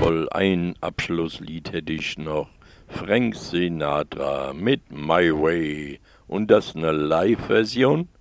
Jawohl, ein Abschlusslied hätte ich noch. Frank Sinatra mit My Way. Und das eine Live-Version?